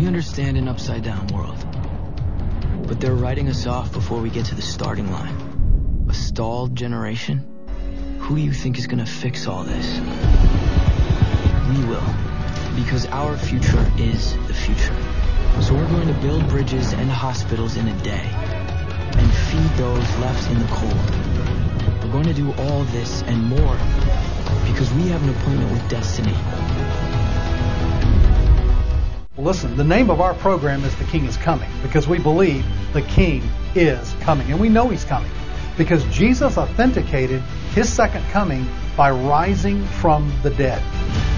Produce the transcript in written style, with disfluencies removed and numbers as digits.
We understand an upside-down world. But they're writing us off before we get to the starting line. A stalled generation? Who do you think is going to fix all this? We will. Because our future is the future. So we're going to build bridges and hospitals in a day. And feed those left in the cold. We're going to do all this and more. Because we have an appointment with destiny. Listen, the name of our program is The King is Coming, because we believe the King is coming. And we know He's coming, because Jesus authenticated His second coming by rising from the dead.